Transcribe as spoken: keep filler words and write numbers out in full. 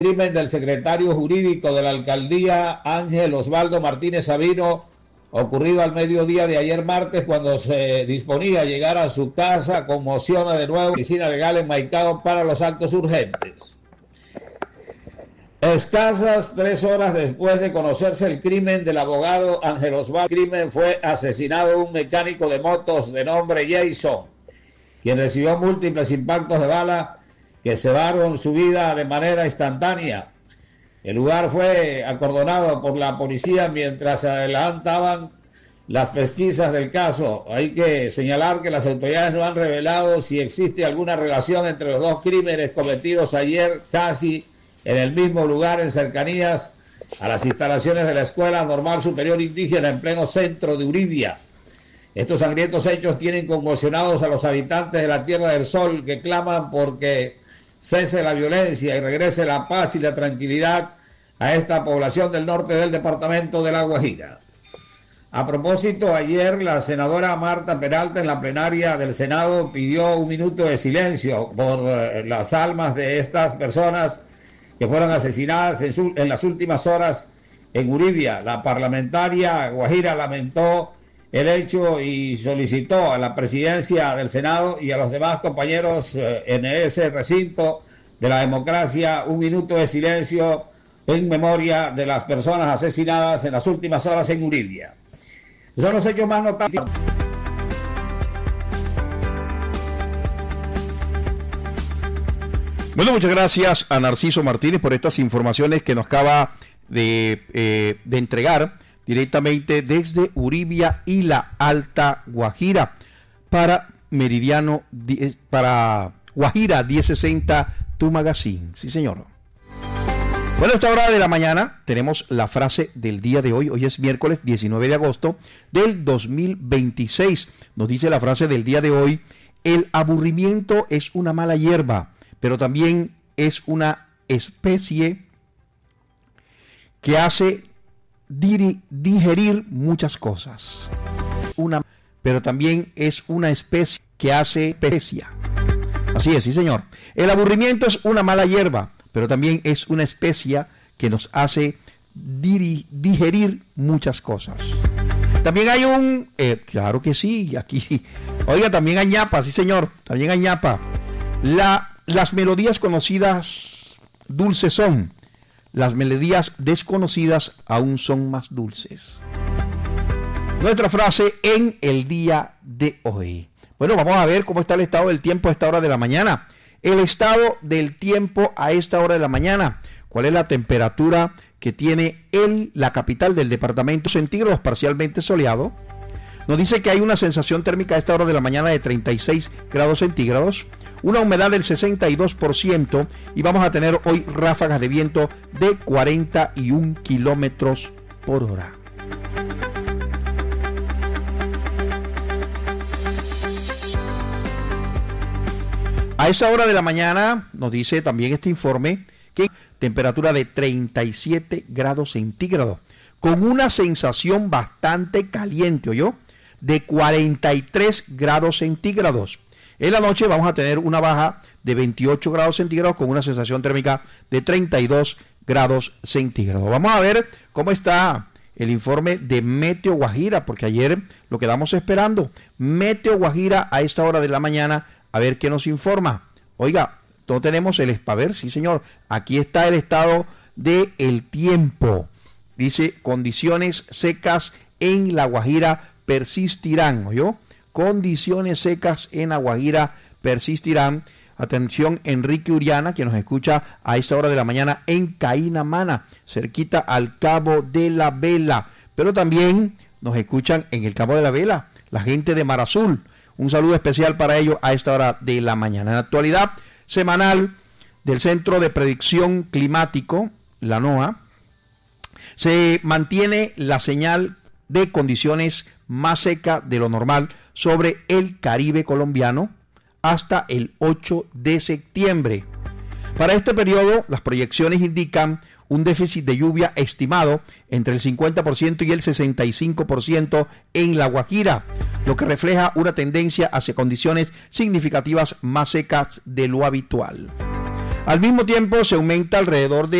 crimen del secretario jurídico de la alcaldía Ángel Osvaldo Martínez Sabino, ocurrido al mediodía de ayer martes, cuando se disponía a llegar a su casa, conmociona de nuevo la oficina legal en Maicao para los actos urgentes. Escasas tres horas después de conocerse el crimen del abogado Ángel Osvaldo, el crimen fue asesinado un mecánico de motos de nombre Jason, quien recibió múltiples impactos de bala que cebaron su vida de manera instantánea. El lugar fue acordonado por la policía mientras se adelantaban las pesquisas del caso. Hay que señalar que las autoridades no han revelado si existe alguna relación entre los dos crímenes cometidos ayer casi en el mismo lugar, en cercanías a las instalaciones de la Escuela Normal Superior Indígena en pleno centro de Uribia. Estos sangrientos hechos tienen conmocionados a los habitantes de la Tierra del Sol, que claman porque cese la violencia y regrese la paz y la tranquilidad a esta población del norte del departamento de La Guajira. A propósito, ayer la senadora Marta Peralta en la plenaria del Senado pidió un minuto de silencio por eh, las almas de estas personas que fueron asesinadas en, su, en las últimas horas en Uribia. La parlamentaria guajira lamentó el hecho y solicitó a la presidencia del Senado y a los demás compañeros eh, en ese recinto de la democracia un minuto de silencio en memoria de las personas asesinadas en las últimas horas en Uribia. Son los hechos más notables. Bueno, muchas gracias a Narciso Martínez por estas informaciones que nos acaba de, eh, de entregar directamente desde Uribia y la Alta Guajira para Meridiano, para Guajira diez sesenta, tu magazine. Sí, señor. Bueno, a esta hora de la mañana tenemos la frase del día de hoy. Hoy es miércoles diecinueve de agosto del dos mil veintiséis. Nos dice la frase del día de hoy: el aburrimiento es una mala hierba, pero también es una especie que hace digerir muchas cosas. Una, pero también es una especie que hace especia. Así es, sí, señor. El aburrimiento es una mala hierba, pero también es una especia que nos hace diri, digerir muchas cosas. También hay un, eh, claro que sí, aquí, oiga, también hay ñapa, sí, señor, también hay ñapa. La, las melodías conocidas dulces son, las melodías desconocidas aún son más dulces. Nuestra frase en el día de hoy. Bueno, vamos a ver cómo está el estado del tiempo a esta hora de la mañana. El estado del tiempo a esta hora de la mañana. ¿Cuál es la temperatura que tiene el, la capital del departamento? Centígrados, parcialmente soleado. Nos dice que hay una sensación térmica a esta hora de la mañana de treinta y seis grados centígrados. Una humedad del sesenta y dos por ciento y vamos a tener hoy ráfagas de viento de cuarenta y un kilómetros por hora. A esa hora de la mañana nos dice también este informe que temperatura de treinta y siete grados centígrados con una sensación bastante caliente, ¿oyó? De cuarenta y tres grados centígrados. En la noche vamos a tener una baja de veintiocho grados centígrados con una sensación térmica de treinta y dos grados centígrados. Vamos a ver cómo está el informe de Meteo Guajira, porque ayer lo quedamos esperando. Meteo Guajira a esta hora de la mañana, a ver qué nos informa. Oiga, no tenemos el espaver, sí, señor. Aquí está el estado del tiempo. Dice, condiciones secas en La Guajira persistirán, ¿oyó? Condiciones secas en La Guajira persistirán. Atención, Enrique Uriana, que nos escucha a esta hora de la mañana en Cainamana, cerquita al Cabo de la Vela. Pero también nos escuchan en el Cabo de la Vela, la gente de Mar Azul. Un saludo especial para ellos a esta hora de la mañana. En la actualidad semanal del Centro de Predicción Climático, la NOAA, se mantiene la señal de condiciones más seca de lo normal sobre el Caribe colombiano hasta el ocho de septiembre. Para este periodo, las proyecciones indican un déficit de lluvia estimado entre el cincuenta por ciento y el sesenta y cinco por ciento en La Guajira, lo que refleja una tendencia hacia condiciones significativas más secas de lo habitual. Al mismo tiempo, se aumenta alrededor de